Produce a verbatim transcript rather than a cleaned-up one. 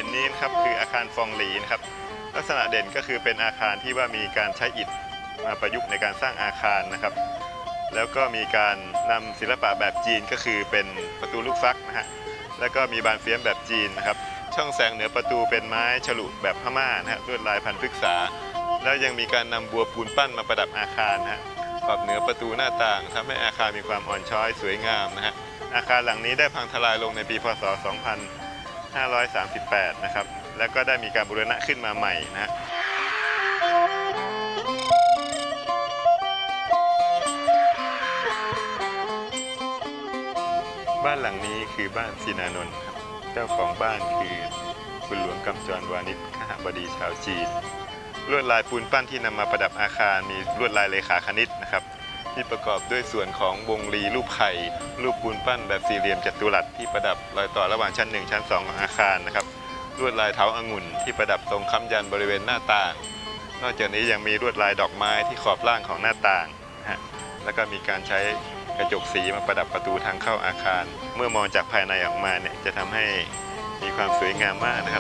ห็นนี้นะครับคืออาคารฟองหลีนะครับลักษณะเด่นก็คือเป็นอาคารที่ว่ามีการใช้อิฐมาประยุกต์ในการสร้างอาคารนะครับแล้วก็มีการนำศิลปะแบบจีนก็คือเป็นประตูลูกฟักนะฮะแล้วก็มีบานเฟียมแบบจีนนะครับช่องแสงเหนือประตูเป็นไม้ฉลุแบบพม่านะฮะลวดลายพันพฤกษาแล้วยังมีการนำบัวปูนปั้นมาประดับอาคารนะฮะปรับเหนือประตูหน้าต่างทำให้อาคารมีความอ่อนช้อยสวยงามนะฮะอาคารหลังนี้ได้พังทลายลงในปีพ.ศ. สองพันห้าร้อยสามสิบแปดนะครับแล้วก็ได้มีการบูรณะขึ้นมาใหม่นะฮะบ้านหลังนี้คือบ้านศินานนท์ครับเจ้าของบ้านคือคุณหลวงกำจรวานิชคหบดีชาวจีนลวดลายปูนปั้นที่นำมาประดับอาคารมีลวดลายเลขาคณิตนะครับที่ประกอบด้วยส่วนของวงรีรูปไข่รูปปูนปั้นแบบสี่เหลี่ยมจัตุรัสที่ประดับรอยต่อระหว่างชั้นหนึ่งชั้นสองของอาคารนะครับลวดลายเถาองุ่นที่ประดับตรงค้ำยันบริเวณหน้าต่างนอกจากนี้ยังมีลวดลายดอกไม้ที่ขอบล่างของหน้าต่างนะฮะแล้วก็มีการใช้กระจกสีมาประดับประตูทางเข้าอาคารเมื่อมองจากภายในออกมาเนี่ยจะทำให้มีความสวยงามมากนะครับ